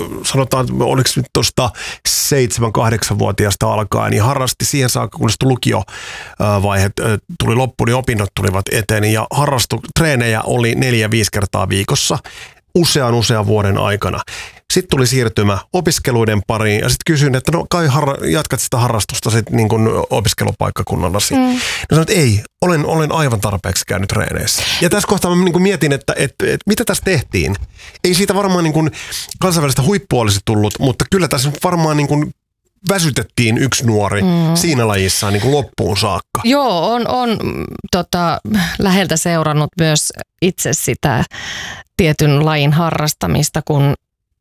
sanotaan, oliko nyt tuosta 7-8-vuotiaasta alkaen, niin harrasti siihen saakka, kun lukiovaiheet tuli loppuun, niin opinnot tulivat eteen. Ja treenejä oli 4-5 kertaa viikossa usean vuoden aikana. Sitten tuli siirtymä opiskeluiden pariin ja sitten kysyin, että no kai jatkat sitä harrastusta sitten niin kuin opiskelupaikkakunnallasi. No sanoin, että ei, olen aivan tarpeeksi käynyt treeneissä. Ja tässä kohtaa mä niin kuin mietin, että mitä tässä tehtiin. Ei siitä varmaan niin kuin kansainvälistä huippua olisi tullut, mutta kyllä tässä varmaan niin kuin väsytettiin yksi nuori siinä lajissa niin kuin loppuun saakka. Joo, on läheltä seurannut myös itse sitä tietyn lajin harrastamista, kun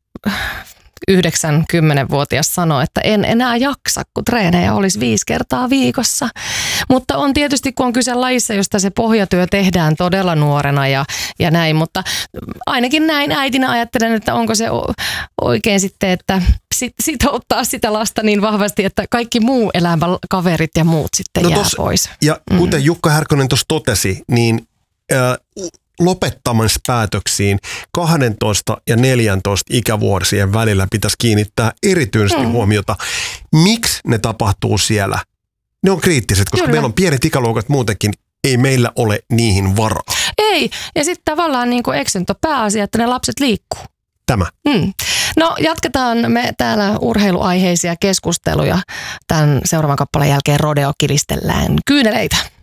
9-10-vuotias sanoi, että en enää jaksa, kun treenejä olisi 5 kertaa viikossa. Mutta on tietysti, kun on kyse lajissa, josta se pohjatyö tehdään todella nuorena ja näin, mutta ainakin näin äitinä ajattelen, että onko se oikein sitten, että sitouttaa sitä lasta niin vahvasti, että kaikki muu elämä, kaverit ja muut sitten jää pois. Ja kuten Jukka Härkönen tuossa totesi, niin lopettamispäätöksiin 12 ja 14 ikävuosien välillä pitäisi kiinnittää erityisesti huomiota. Miksi ne tapahtuu siellä? Ne on kriittiset, koska meillä on pienet ikäluokat muutenkin. Ei meillä ole niihin varaa. Ei, ja sitten tavallaan niin kuin eksento pääasia, että ne lapset liikkuu. Tämä. No jatketaan me täällä urheiluaiheisia keskusteluja. Tämän seuraavan kappaleen jälkeen rodeo kiristellään kyyneleitä.